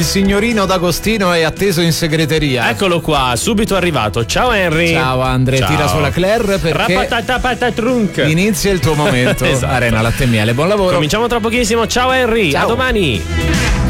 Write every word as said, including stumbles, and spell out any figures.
il signorino D'Agostino è atteso in segreteria. Eccolo qua, subito arrivato. Ciao Henry. Ciao Andre, Ciao. tira sulla Claire perché Rapatatapatrunk. inizia il tuo momento. Esatto. Arena Latte e Miele, buon lavoro. Cominciamo tra pochissimo. Ciao Henry, Ciao. a domani.